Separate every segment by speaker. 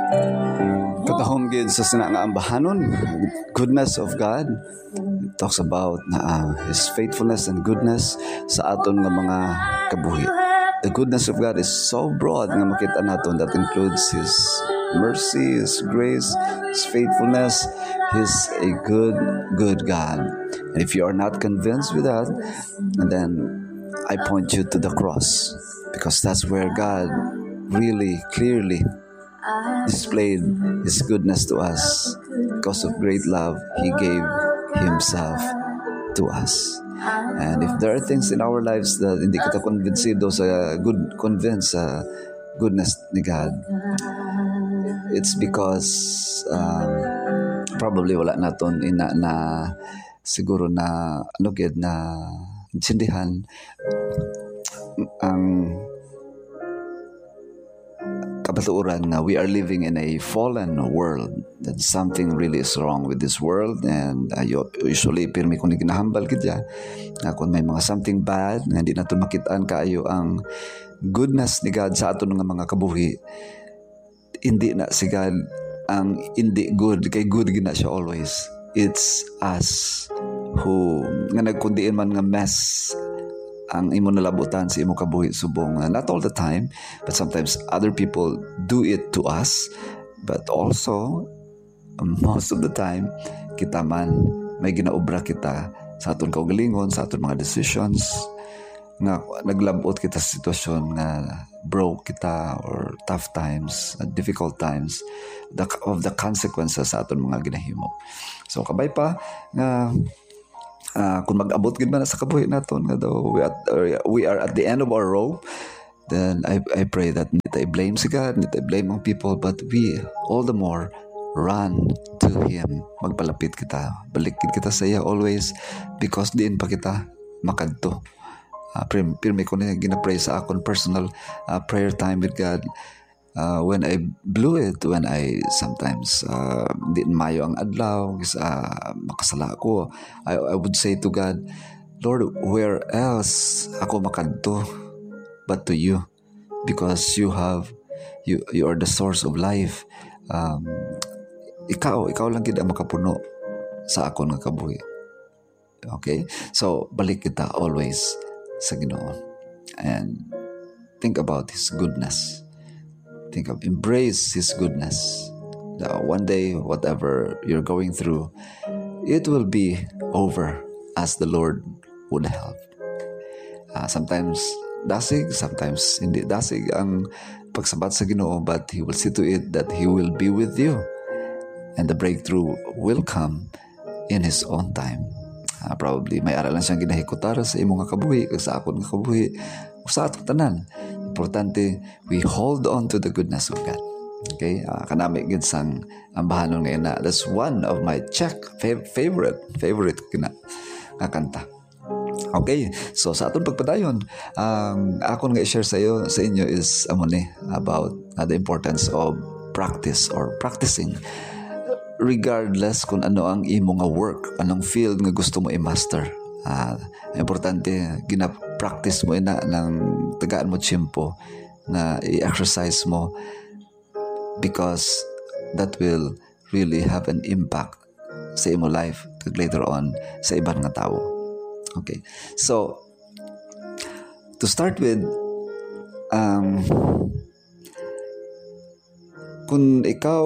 Speaker 1: Katahom gid sa sina nga ambahanon, goodness of God. It talks about His faithfulness and goodness sa aton nga mga kabuhi. The goodness of God is so broad nga makita naton that includes His mercy, His grace, His faithfulness. He's a good God. And if you are not convinced with that, then I point you to the cross, because that's where God really clearly displayed His goodness to us. Because of great love, He gave Himself to us. And if there are things in our lives that hindi kita convincido sa goodness ni God, it's because probably wala naton na siguro na intindihan ang kabatuoran na we are living in a fallen world, that something really is wrong with this world. And usually pirmi kung ginahambal kita na kung may mga something bad na hindi natin makitaan kaayo ang goodness ni God sa aton nga mga kabuhi, hindi na si God ang hindi good, kay good gina siya always. It's us who nga nagkundiin man nga mess ang imo nalabutan sa imo kabuhi subong. Not all the time, but sometimes other people do it to us. But also, most of the time, kita man may ginaobra kita sa aton kaugalingon, sa aton mga decisions, nga naglabot kita sa sitwasyon nga broke kita, or tough times, difficult times, of the consequences sa aton mga ginahimo. So kabay pa nga kung mag-abot gid man sa kabuhi naton nga daw we are at the end of our rope, then I pray that hindi tayo blame si God, hindi tayo blame ang people, but we all the more run to Him. Magpalapit kita, balikin kita sa iya always, because diin pa kita makadto. Pirmi ko na ginapray sa akon personal prayer time with God. When I blew it, when I sometimes didn't mayo ang adlaw, makasala ko, I would say to God, Lord, where else ako makadto but to you? Because you are the source of life. Ikaw lang gid ang makapuno sa akon nga kabuhi. Okay? So, balik kita always sa Ginoo. And think about His goodness. Embrace His goodness. One day, whatever you're going through, it will be over as the Lord would help. Sometimes dasig, sometimes hindi dasig ang pagsabat sa Ginoo, but He will see to it that He will be with you, and the breakthrough will come in His own time. Probably may aralan siyang ginahikutar sa imong kabuhi, sa akon nga kabuhi, sa atong tanan. Importante, we hold on to the goodness of God. Okay? Kanami gid sang ambahanon nga ina. That's one of my favorite kina nga kanta. Okay, so sa atong pagpadayon, akon nga i-share sa inyo is about the importance of practice or practicing. Regardless kung ano ang imo nga work, anong field nga gusto mo i-master. Importante, gina-practice mo ina ng tagaan mo tiyempo na i-exercise mo, because that will really have an impact sa imo life later on sa ibang nga tao. Okay, so to start with, kung ikaw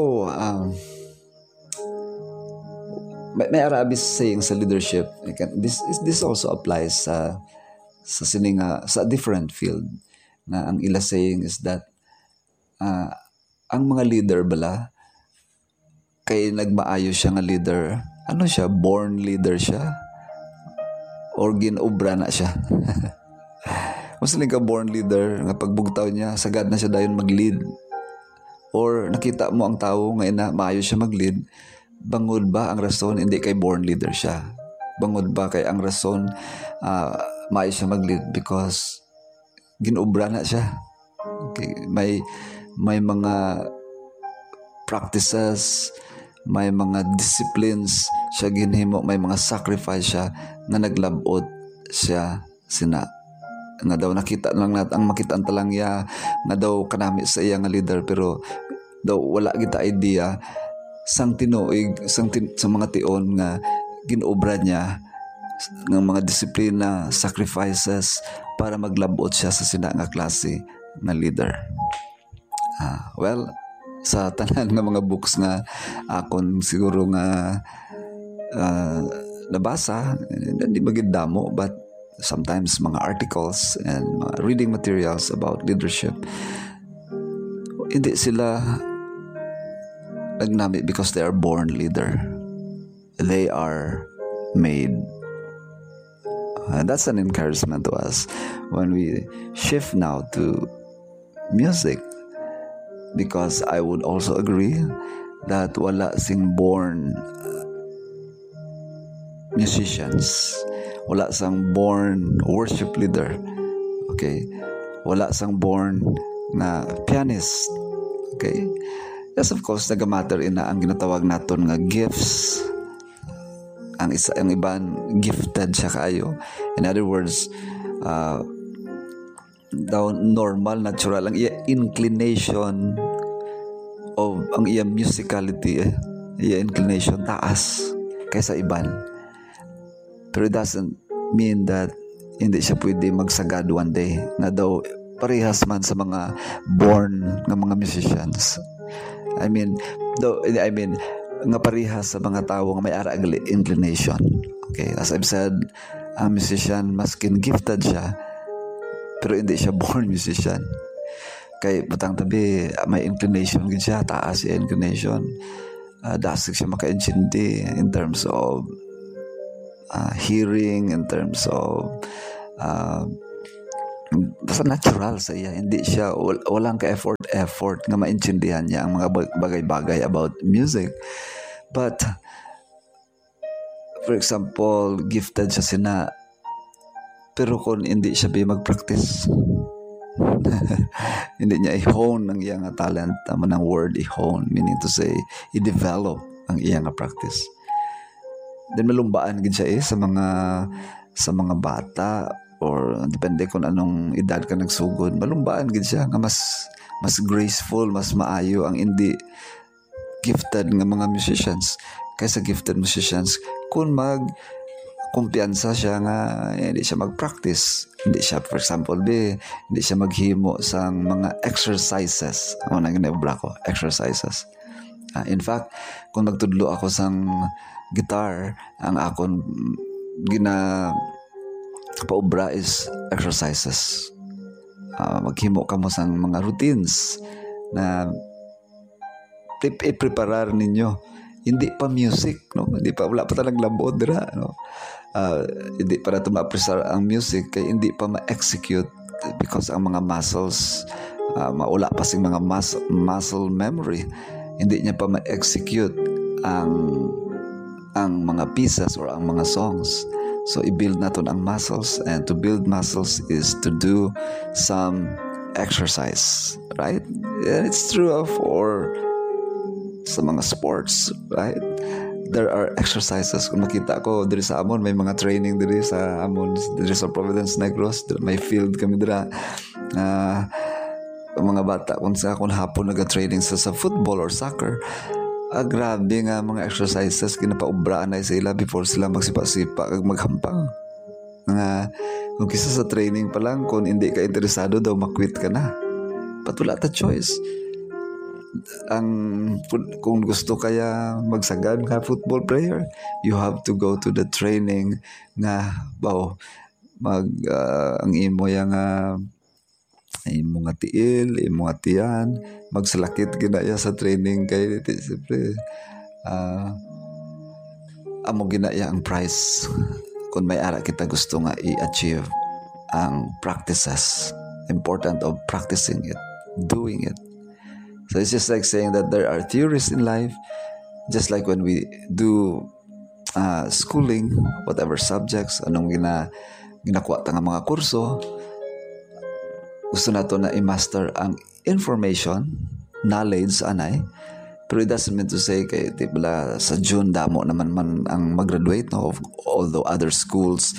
Speaker 1: may Arabis saying sa leadership, this also applies sa sininga sa different field, na ang ila saying is that ang mga leader bala kay nagmaayo siya nga leader, siya, born leader siya or ginobra na siya. Mas ka born leader nga pagbugtaw niya sagad na siya dayon mag-lead, or nakita mo ang tao nga maayo siya mag-lead, bangod ba ang rason hindi kay born leader siya? Bangod ba kay ang rason maayo siya mag-lead because ginobra na siya? Okay, may mga practices, may mga disciplines siya ginhimo, may mga sacrifice siya nga naglabot siya sina nga daw nakita lang ang makitaan talang ya nga daw kanami sa iya nga leader, pero Daw wala kita idea sang tinuig sa mga tion nga ginobra niya ng mga disiplina, sacrifices para maglabot siya sa sina nga klase na leader. Well, sa tanan nga mga books nga akon siguro nga nabasa, hindi magid damo, but sometimes mga articles and mga reading materials about leadership, hindi sila nagnamit because they are born leader. They are made. That's an encouragement to us when we shift now to music, because I would also agree that wala sing born musicians, wala sang born worship leader, okay, wala sang born na pianist, okay. Yes, of course, nagamatter ina ang ginatawag naton nga gifts. Ang iban gifted siya kayo. In other words, daw normal, natural ang iya inclination of ang iya musicality, iya inclination taas kaysa iban. Pero it doesn't mean that hindi siya pwede magsagad one day na daw parehas man sa mga born nga mga musicians. I mean nga parehas sa mga tao nga may ara inclination. Okay, as I've said, ang musician maskin gifted siya, pero hindi siya born musician. Kay butang tabi may inclination gid siya, taas siya inclination. Dasig siya makaintindi in terms of hearing, in terms of basta natural sa iya. Hindi siya, walang ka-effort nga maintindihan niya ang mga bagay-bagay about music. But for example, gifted siya sina, pero kung hindi siya mag-practice, hindi niya i-hone ang iyang talent. Tama ng word, i-hone, meaning to say i-develop ang iyang practice. Then malumbaan gid siya sa mga bata, or depende kung anong edad ka nagsugod, malumbaan gid siya nga mas graceful, mas maayo ang hindi gifted nga mga musicians kaysa gifted musicians kung kumpiyansa siya nga hindi siya mag-practice, hindi siya, for example, hindi siya maghimo sang mga exercises. Ano na ginabra ko? Exercises. In fact, kung nagtudlo ako sang guitar, ang akon paubra is exercises. Maghimo ka mo sang mga routines na i-preparar ninyo. Hindi pa music, no? Hindi pa, wala pa talang labod dira, no? Hindi pa natin ma-preserve ang music kaya hindi pa ma-execute because ang mga muscles, wala pa sing mga muscle memory. Hindi niya pa ma-execute ang mga pieces or ang mga songs. So i-build natin ang muscles, and to build muscles is to do some exercise, right? And it's true for sa mga sports, right? There are exercises. Kung makita ko diri sa amon, may mga training diri sa amon, diri sa Providence Negros, may field kami dira. Mga bata kung hapon naga-training sa football or soccer, grabe nga mga exercises ginapaubraan na sila before sila magsipa-sipa kag maghampang. Kung kisa sa training pa lang, kung hindi ka interesado daw, makwit ka na. But wala ta choice. Kung gusto kaya magsagad ka football player, you have to go to the training nga ang imo yang imo nga tiil, imo nga tiyan, magsalakit ginaya sa training kay siyempre amo ginaya ang price kung may ara kita gusto nga i-achieve ang practices. Important of practicing it, doing it. So it's just like saying that there are theories in life, just like when we do schooling, whatever subjects, anong ginakuha ta nga mga kurso, gusto nato na i-master ang information, knowledge, anay. Pero it doesn't mean to say kay tibla sa June damo naman man ang mag-graduate, no? Although other schools,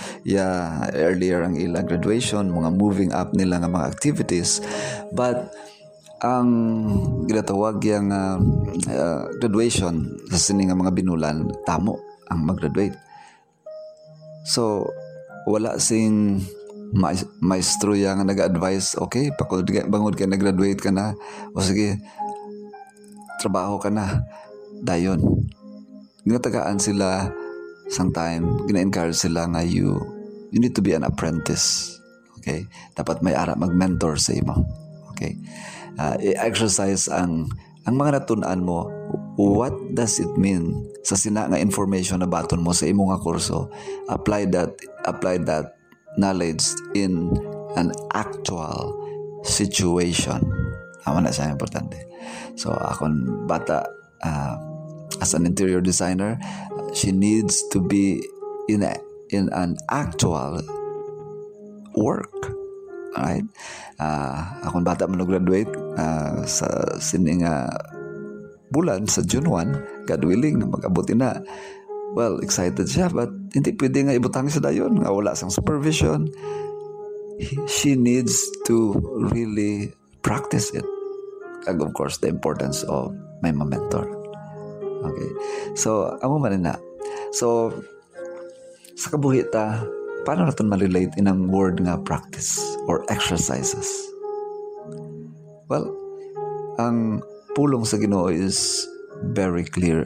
Speaker 1: earlier ang ilang graduation, mga moving up nila nga mga activities. But ang ginatawag yang graduation sa sini nga mga binulan, tamo ang mag-graduate. So wala sing maestro yang nag-advise, okay, bangod ka, nag-graduate ka na, o sige, trabaho ka na, dayon. Ginatagaan sila sometime, gina-encourage sila nga you need to be an apprentice. Okay? Dapat may ara mag-mentor sa imo. Okay? I-exercise ang mga natunan mo. What does it mean sa sina nga information na baton mo sa imo nga kurso? Apply that knowledge in an actual situation. Tama na siya, importante. So, akong bata, as an interior designer, she needs to be in an actual work. Alright? Akong bata man graduate sa sining bulan sa June 1, God willing, mag-abuti na. Well, excited siya, but hindi pwede nga ibutang siya dayon nga wala sang supervision. She needs to really practice it. And of course, the importance of my mentor. Okay. So, amo man na. So, sa kabuhi ta, paano natin ma-relate in ang word nga practice or exercises? Well, ang pulong sa Ginoo is very clear.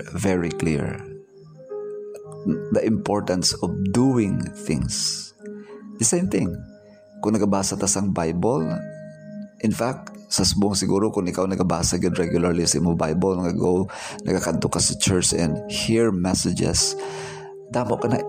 Speaker 1: The importance of doing things. The same thing. Kung nagabasa ta sang Bible, in fact, sa subong siguro kung ikaw nagabasa gid regularly sa imo Bible, nagakanto ka sa church and hear messages, damo ka na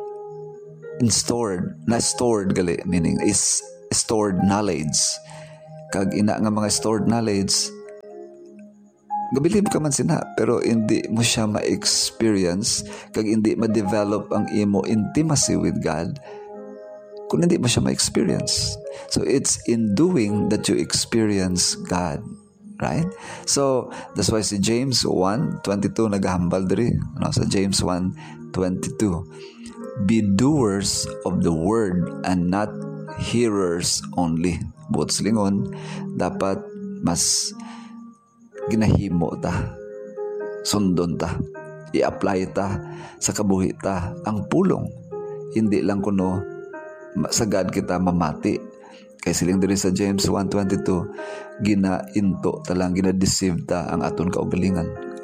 Speaker 1: stored gali, meaning is stored knowledge. Kag ina nga mga stored knowledge, gabilib ka man sina, pero hindi mo siya ma-experience, kag hindi ma-develop ang imo intimacy with God kung hindi mo siya ma-experience. So it's in doing that you experience God, right? So that's why si James 1:22 naghambal diri, sa James 1:22, be doers of the word and not hearers only. Buot silingon, dapat mas ginahimo ta, sundon ta, i-apply ta sa kabuhi ta ang pulong. Hindi lang kuno sagad kita mamati. Kay siling diri sa James 1:22, ginainto talang gina-deceive ta ang aton kaugalingon.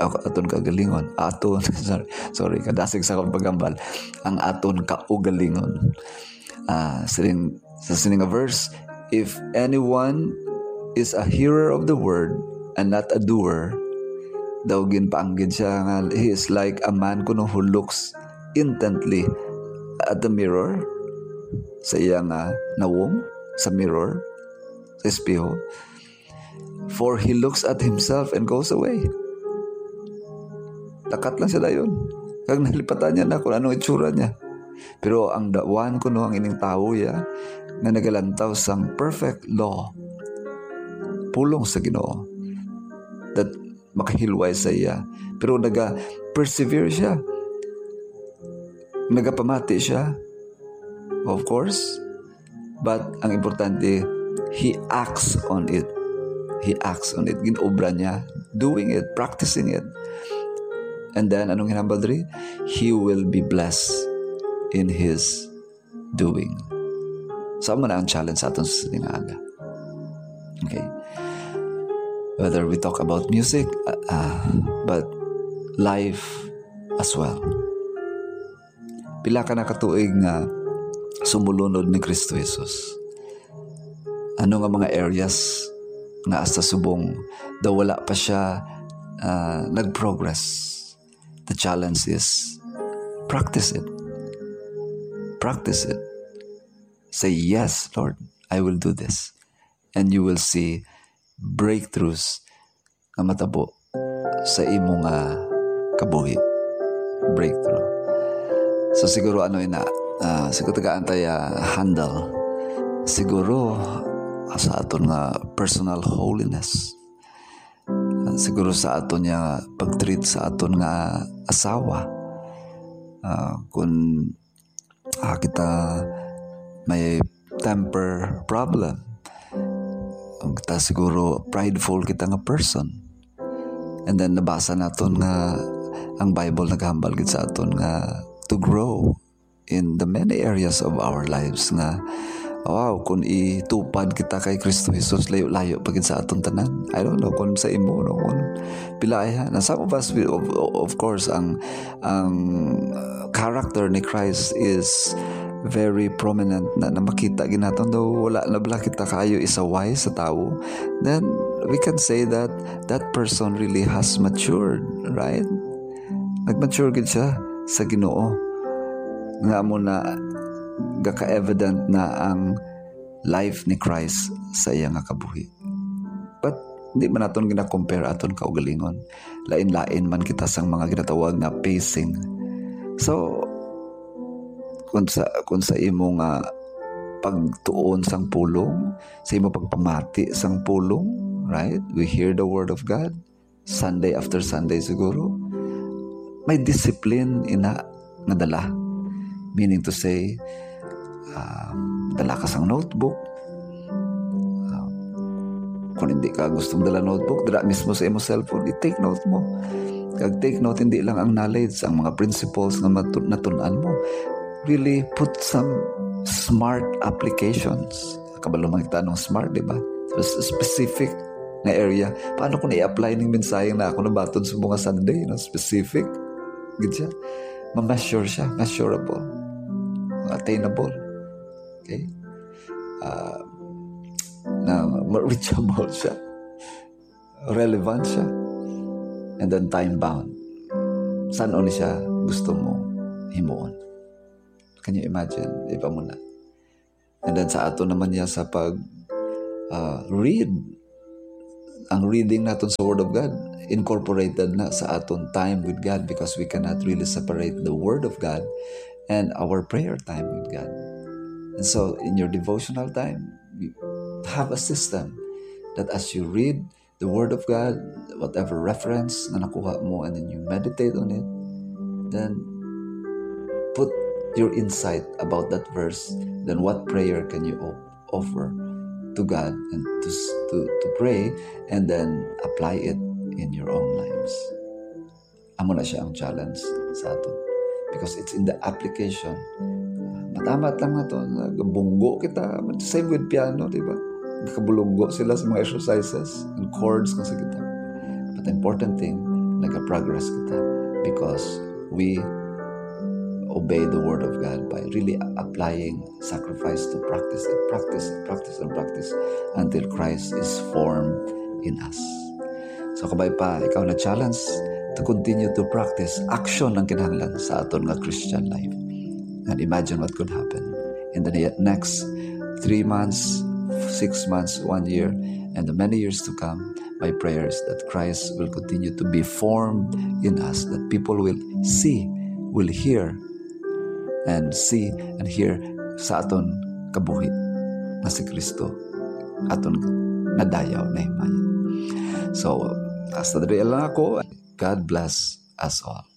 Speaker 1: Sorry, kadasig sa akong pagambal. Ang aton kaugalingon. Sa sining nga verse, if anyone is a hearer of the word and not a doer, daw ginpaanggid siya nga he is like a man kuno who looks intently at the mirror, sa iyang nawong sa mirror, sa espeho, for he looks at himself and goes away. Takat lang siya dayon. Kag nalipatan niya na kung anong itsura niya. Pero ang dawan kuno ang ining tawo ya nga nagalantaw sang perfect law, pulong sa Ginoo, that makahilway sa iya, pero persevere siya, nagapamati siya, of course, but ang importante, he acts on it. Ginobra niya, doing it, practicing it. And then anong hinambal diri? He will be blessed in his doing. Sama na ang challenge sa aton sa tingaga. Okay. Whether we talk about music, but life as well. Pila ka na katuig nga sumulunod ni Kristo Jesus. Ano nga mga areas nga hasta subong daw wala pa siya nag-progress. The challenge is practice it. Say, yes, Lord, I will do this. And you will see breakthroughs nga matabo sa imong kabuhi. Breakthrough. So siguro siguro tagaan tayo handle. Siguro sa aton nga personal holiness. Siguro sa aton nga pag-treat sa aton nga asawa. Kung kita may temper problem, kita siguro prideful kita nga person. And then nabasa naton nga ang Bible naghambal gid sa aton nga to grow in the many areas of our lives nga wow, kung itupad kita kay Kristo Jesus, layo-layo pagid sa aton tanan. I don't know kung sa imo no, kung pilay ha. Na some of us, of course, ang character ni Christ is very prominent na makita ginaton daw wala na bala kita kayo isaway sa tao, then we can say that that person really has matured, right? Nag-mature gid siya sa Ginoo nga mo na gaka-evident na ang life ni Christ sa iya nga kabuhi. But hindi man naton gina-compare aton kaugalingon. Lain-lain man kita sang mga ginatawag na pacing. So kung sa imo nga pagtuon sang pulong, sa imo pagpamati sang pulong, right? We hear the word of God Sunday after Sunday siguro. May discipline ina nga dala. Meaning to say, dala ka sang notebook. Kung hindi ka gustong dala notebook, dala mismo sa imo cellphone, i-take note mo. Kag take note, hindi lang ang knowledge, ang mga principles na natunan mo. Really put some smart applications. Kabalo makita ng smart, di ba? Specific na area. Paano kung i-apply ng mensahe na ako nabaton sa mga Sunday? No? Specific. Good siya. Ma-measure siya. Measurable. Attainable. Okay? Na reachable siya. Relevant siya. And then time-bound. Saan ulit siya gusto mo himuon? Can you imagine? Iba mo na. And then sa ato naman niya sa read. Ang reading natin sa Word of God, incorporated na sa aton time with God because we cannot really separate the Word of God and our prayer time with God. And so in your devotional time, you have a system that as you read the Word of God, whatever reference na nakuha mo, and then you meditate on it, then put your insight about that verse, then what prayer can you offer to God and to pray, and then apply it in your own lives. Amo na siya ang challenge sa aton because it's in the application. Matamat lang na to, bunggo kita, same with piano, di ba? Nakabulunggo sila sa mga exercises and chords kasi kita. But the important thing, nag-progress kita because we obey the Word of God by really applying sacrifice to practice until Christ is formed in us. So kabay pa, ikaw na challenge to continue to practice. Action ang kinahanglan sa aton nga Christian life. And imagine what could happen in the next 3 months, 6 months, 1 year, and the many years to come. My prayer is that Christ will continue to be formed in us, that people will see, will hear, and see and hear sa aton kabuhi na si Kristo aton nadayaw na himaya. So hasta diri lang ako. God bless us all.